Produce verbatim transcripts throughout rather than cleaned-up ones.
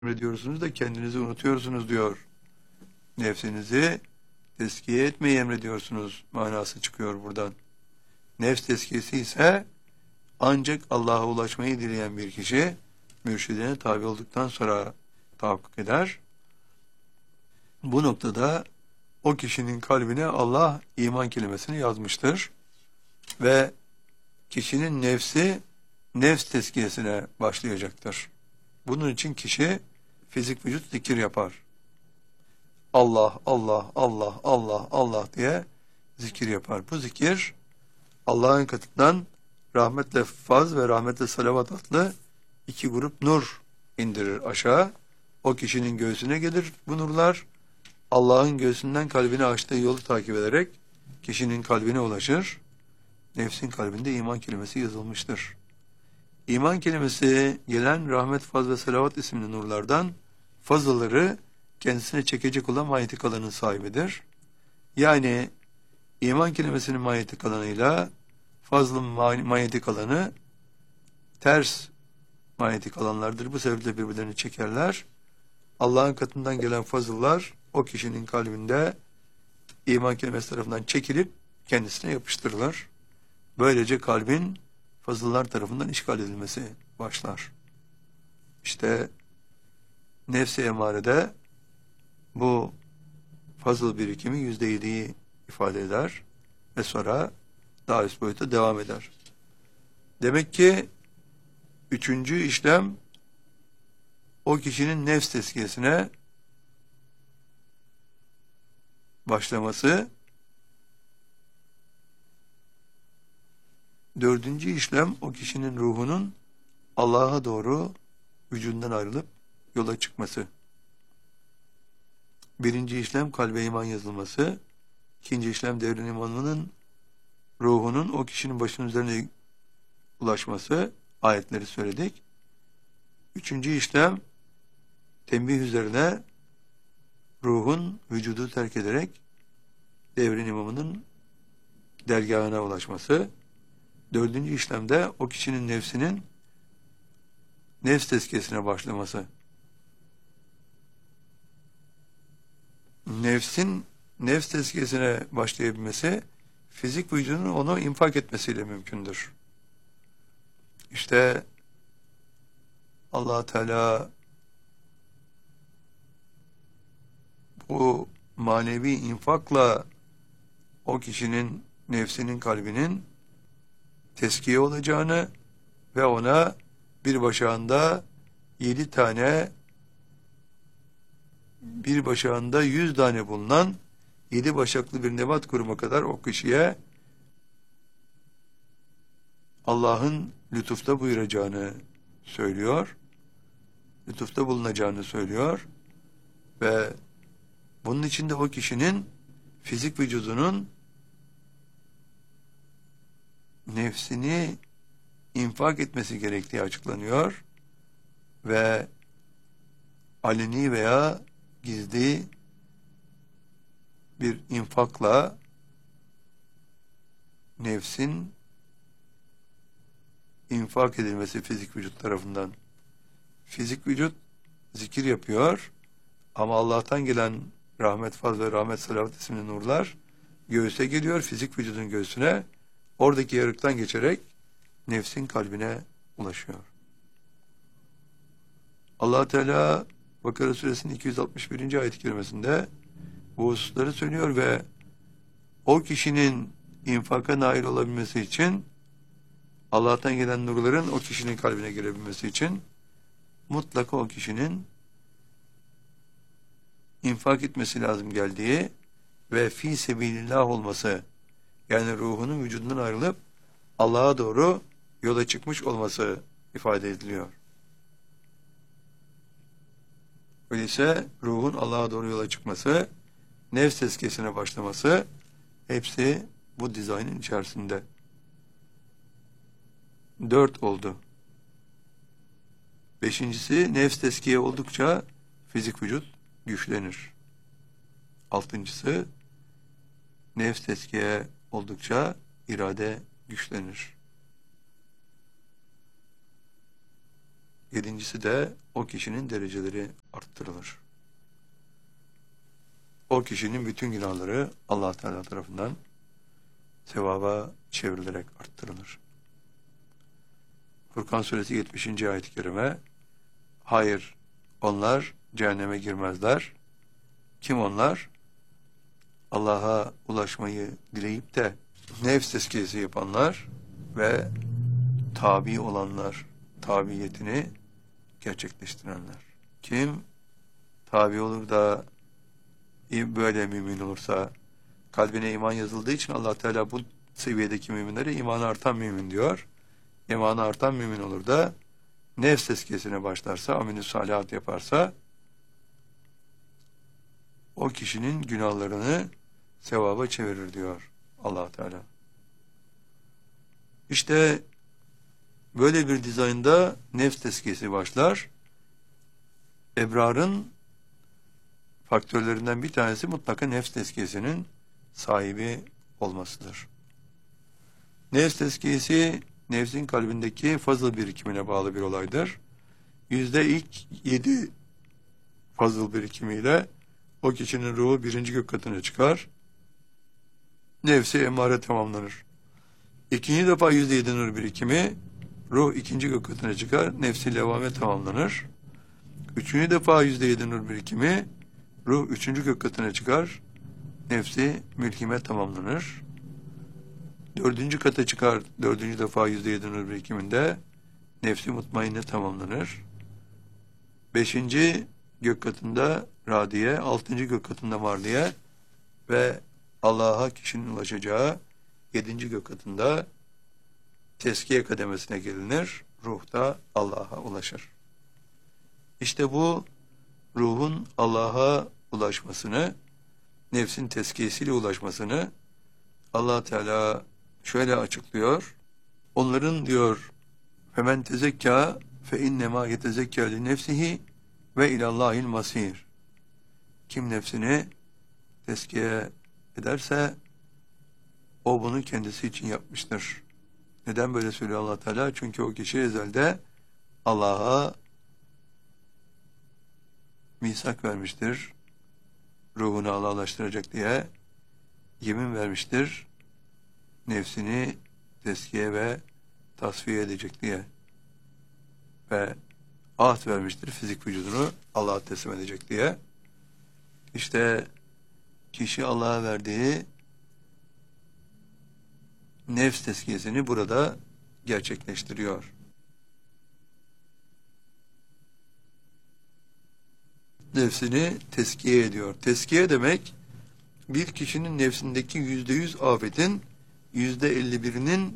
emrediyorsunuz da kendinizi unutuyorsunuz diyor. Nefsinizi tezkiye etmeyi emrediyorsunuz manası çıkıyor buradan. Nefs tezkiyesi ise ancak Allah'a ulaşmayı dileyen bir kişi mürşidine tabi olduktan sonra tahakkuk eder. Bu noktada o kişinin kalbine Allah iman kelimesini yazmıştır ve kişinin nefsi nefs tezkiyesine başlayacaktır. Bunun için kişi fizik vücut zikir yapar. Allah, Allah, Allah, Allah, Allah diye zikir yapar. Bu zikir Allah'ın katından rahmetle faz ve rahmetle salavat adlı iki grup nur indirir aşağı. O kişinin göğsüne gelir bu nurlar. Allah'ın göğsünden kalbine açtığı yolu takip ederek kişinin kalbine ulaşır. Nefsin kalbinde iman kelimesi yazılmıştır. İman kelimesi gelen rahmet, faz ve salavat isimli nurlardan fazlaları kendisine çekecek olan manyetik alanın sahibidir. Yani iman kelimesinin manyetik alanıyla fazlın manyetik alanı ters manyetik alanlardır. Bu sebeple birbirlerini çekerler. Allah'ın katından gelen fazıllar o kişinin kalbinde iman kelimesi tarafından çekilip kendisine yapıştırılır. Böylece kalbin fazıllar tarafından işgal edilmesi başlar. İşte nefs-i emarede bu fazıl birikimi yüzde yediyi ifade eder ve sonra daha üst boyuta devam eder. Demek ki üçüncü işlem o kişinin nefs tezkiyesine başlaması. Dördüncü işlem o kişinin ruhunun Allah'a doğru vücudundan ayrılıp yola çıkması. Birinci işlem kalbe iman yazılması. İkinci işlem devrin imanının ruhunun o kişinin başının üzerine ulaşması. Ayetleri söyledik. Üçüncü işlem tembih üzerine ruhun vücudu terk ederek devrin imamının dergahına ulaşması. Dördüncü işlemde o kişinin nefsinin nefs tezkiyesine başlaması. Nefsin nefs tezkiyesine başlayabilmesi fizik vücudunun onu infak etmesiyle mümkündür. İşte Allah Teala bu manevi infakla o kişinin nefsinin kalbinin teskiye olacağını ve ona bir başağında yedi tane, bir başağında yüz tane bulunan yedi başaklı bir nebat kuruma kadar o kişiye Allah'ın lütufta buyuracağını söylüyor. Lütufta bulunacağını söylüyor ve bunun içinde o kişinin fizik vücudunun nefsini infak etmesi gerektiği açıklanıyor ve aleni veya gizli bir infakla nefsin infak edilmesi fizik vücut tarafından. Fizik vücut zikir yapıyor ama Allah'tan gelen rahmet, faz ve rahmet, salavat isimli nurlar göğüse geliyor, fizik vücudun göğsüne, oradaki yarıktan geçerek nefsin kalbine ulaşıyor. Allah Teala Bakara suresinin iki yüz altmış birinci ayet-i kerimesinde bu hususları söylüyor ve o kişinin infaka nail olabilmesi için, Allah'tan gelen nurların o kişinin kalbine girebilmesi için mutlaka o kişinin infak etmesi lazım geldiği ve fi sebilillah olması, yani ruhunun vücudundan ayrılıp Allah'a doğru yola çıkmış olması ifade ediliyor. Öyleyse ruhun Allah'a doğru yola çıkması, nefs tezkiyesine başlaması hepsi bu dizaynın içerisinde. Dört oldu. Beşincisi, nefs tezkiye oldukça fizik vücut güçlenir. Altıncısı, nefs tezkiye oldukça irade güçlenir. Yedincisi de o kişinin dereceleri arttırılır. O kişinin bütün günahları Allah Teala tarafından sevaba çevrilerek arttırılır. Furkan suresi yetmişinci ayet-i kerime, hayır, onlar cehenneme girmezler. Kim onlar? Allah'a ulaşmayı dileyip de nefs tezkiyesi yapanlar ve tabi olanlar, tabiyetini gerçekleştirenler. Kim tabi olur da böyle mümin olursa, kalbine iman yazıldığı için Allah Teala bu seviyedeki müminlere imanı artan mümin diyor. İmanı artan mümin olur da nefs tezkiyesine başlarsa, amel-i salihat yaparsa o kişinin günahlarını sevaba çevirir diyor Allah Teala. İşte böyle bir dizaynda nefs tezkiyesi başlar. Ebrarın faktörlerinden bir tanesi mutlaka nefs tezkiyesinin sahibi olmasıdır. Nefs tezkiyesi nefsin kalbindeki fazıl birikimine bağlı bir olaydır. Yüzde ilk yedi fazıl birikimiyle o kişinin ruhu birinci gök katına çıkar. Nefsi emmare tamamlanır. İkinci defa yüzde yedi nur birikimi, ruh ikinci gök katına çıkar. Nefsi levame tamamlanır. Üçüncü defa yüzde yedi nur birikimi, ruh üçüncü gök katına çıkar. Nefsi mülkime tamamlanır. Dördüncü kata çıkar. Dördüncü defa yüzde yedi nur birikiminde nefsi mutmainne tamamlanır. Beşinci gök katında radiye, altıncı gök katında mardiye ve Allah'a kişinin ulaşacağı yedinci gök katında teskiye kademesine gelinir. Ruh da Allah'a ulaşır. İşte bu ruhun Allah'a ulaşmasını, nefsin teskiyesiyle ulaşmasını Allah Teala şöyle açıklıyor. Onların diyor femen tezekka fe innema yetezekka li nefsihi ve ilallahil masir. Kim nefsini teskiye ederse o bunu kendisi için yapmıştır. Neden böyle söylüyor Allah Teala? Çünkü o kişi ezelde Allah'a misak vermiştir. Ruhunu Allah'laştıracak diye yemin vermiştir. Nefsini teskiye ve tasfiye edecek diye. Ve ahd vermiştir. Fizik vücudunu Allah'a teslim edecek diye. İşte kişi Allah'a verdiği nefs teskiyesini burada gerçekleştiriyor. Nefsini teskiye ediyor. Teskiye demek, bir kişinin nefsindeki yüzde yüz afetin yüzde elli birinin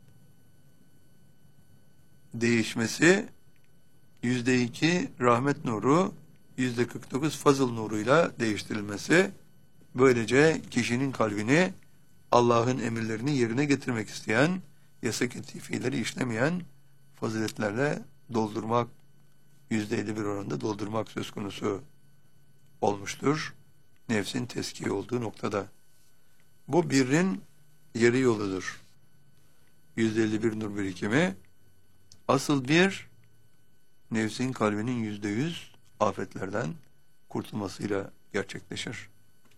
değişmesi, yüzde iki rahmet nuru, yüzde kırk dokuz fazıl nuruyla değiştirilmesi, böylece kişinin kalbini Allah'ın emirlerini yerine getirmek isteyen, yasak ettiği fiilleri işlemeyen faziletlerle doldurmak, yüzde elli bir oranında doldurmak söz konusu olmuştur. Nefsin teskiye olduğu noktada. Bu birrin yarı yoludur. yüzde elli bir nur birikimi, asıl bir, nefsin kalbinin yüzde yüz afetlerden kurtulmasıyla gerçekleşir.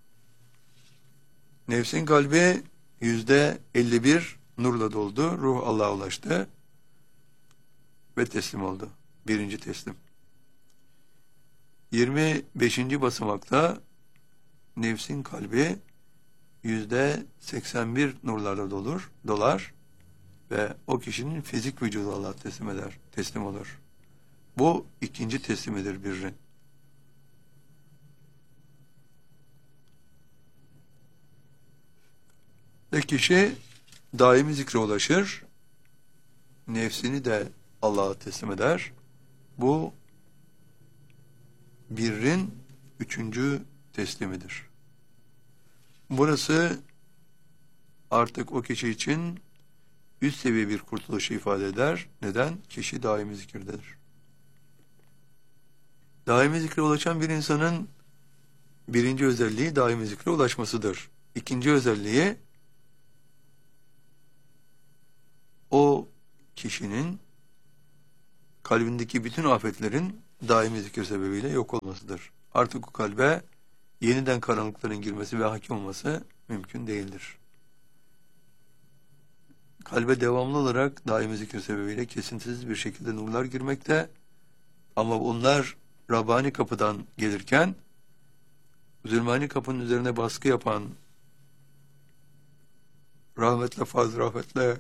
Nefsin kalbi yüzde elli bir nurla doldu, ruh Allah'a ulaştı ve teslim oldu. Birinci teslim. yirmi beşinci basamakta nefsin kalbi yüzde seksen bir nurlarla dolur, dolar ve o kişinin fizik vücudu Allah'a teslim eder, teslim olur. Bu ikinci teslimidir birrin. Ve kişi daimi zikre ulaşır, nefsini de Allah'a teslim eder. Bu birrin üçüncü teslimidir. Burası artık o kişi için üst seviye bir kurtuluşu ifade eder. Neden? Kişi daimi zikirdedir. Daimi zikre ulaşan bir insanın birinci özelliği daimi zikre ulaşmasıdır. İkinci özelliği o kişinin kalbindeki bütün afetlerin daimi zikir sebebiyle yok olmasıdır. Artık o kalbe yeniden karanlıkların girmesi ve hakim olması mümkün değildir. Kalbe devamlı olarak daimi zikir sebebiyle kesintisiz bir şekilde nurlar girmekte, ama bunlar Rabbani kapıdan gelirken zulmani kapının üzerine baskı yapan rahmetle fazl rahmetle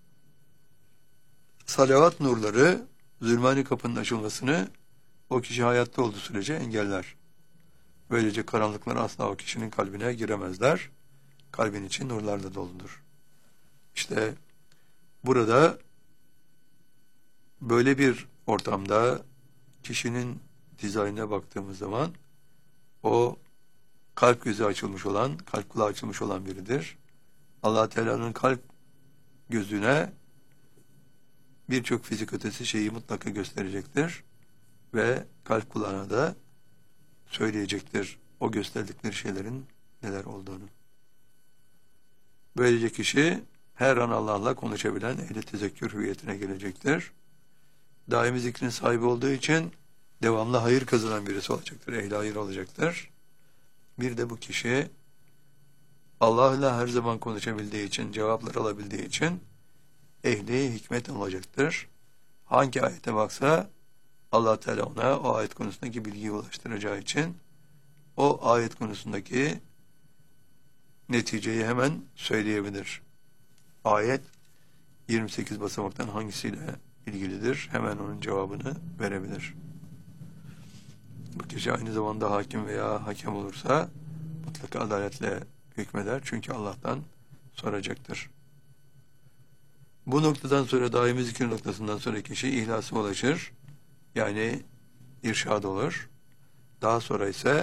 salavat nurları zulmani kapının açılmasını o kişi hayatta olduğu sürece engeller. Böylece karanlıklar asla o kişinin kalbine giremezler. Kalbin içi nurlarla doludur. İşte burada böyle bir ortamda kişinin dizaynına baktığımız zaman o kalp gözü açılmış olan, kalp kulağı açılmış olan biridir. Allah Teala'nın kalp gözüne birçok fizik ötesi şeyi mutlaka gösterecektir ve kalp kulağına da söyleyecektir o gösterdikleri şeylerin neler olduğunu. Böylece kişi her an Allah'la konuşabilen ehl-i tezekkür hüviyetine gelecektir. Daimi zikrin sahibi olduğu için devamlı hayır kazanan birisi olacaktır, ehl-i hayır olacaktır. Bir de bu kişi Allah'la her zaman konuşabildiği için, cevaplar alabildiği için ehli hikmet olacaktır. Hangi ayete baksa Allah Teala ona o ayet konusundaki bilgiyi ulaştıracağı için o ayet konusundaki neticeyi hemen söyleyebilir. Ayet yirmi sekiz basamaktan hangisiyle ilgilidir? Hemen onun cevabını verebilir. Bu kişi aynı zamanda hakim veya hakem olursa mutlaka adaletle hükmeder. Çünkü Allah'tan soracaktır. Bu noktadan sonra daimi zikir noktasından sonra kişi ihlasa ulaşır. Yani irşad olur. Daha sonra ise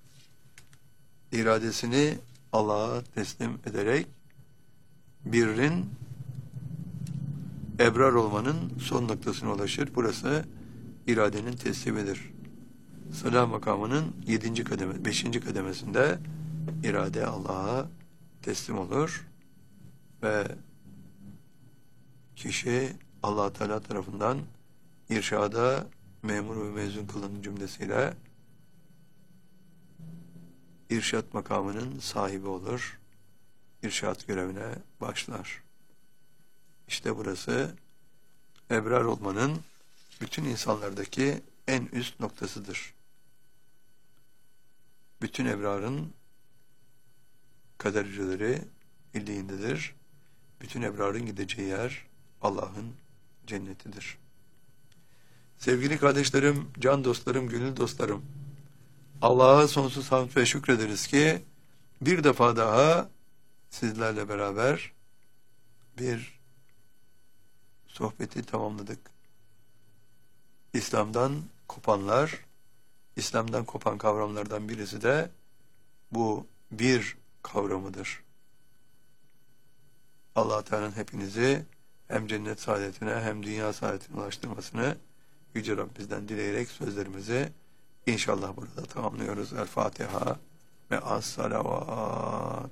iradesini Allah'a teslim ederek birrin ebrar olmanın son noktasına ulaşır. Burası iradenin teslimidir. Salah makamının yedinci kademe, beşinci kademesinde irade Allah'a teslim olur ve kişi Allah Teala tarafından irşada memur ve mezun kılının cümlesiyle irşat makamının sahibi olur. İrşat görevine başlar. İşte burası ebrar olmanın bütün insanlardaki en üst noktasıdır. Bütün ebrarın kader hücreleri illiğindedir. Bütün ebrarın gideceği yer Allah'ın cennetidir. Sevgili kardeşlerim, can dostlarım, gönül dostlarım, Allah'a sonsuz hamd ve şükrederiz ki bir defa daha sizlerle beraber bir sohbeti tamamladık. İslam'dan kopanlar, İslam'dan kopan kavramlardan birisi de bu bir kavramıdır. Allah Teala'nın hepinizi hem cennet saadetine hem dünya saadetine ulaştırmasını Yüce Rabbimizden dileyerek sözlerimizi inşallah burada tamamlıyoruz. El Fatiha ve as-salavat.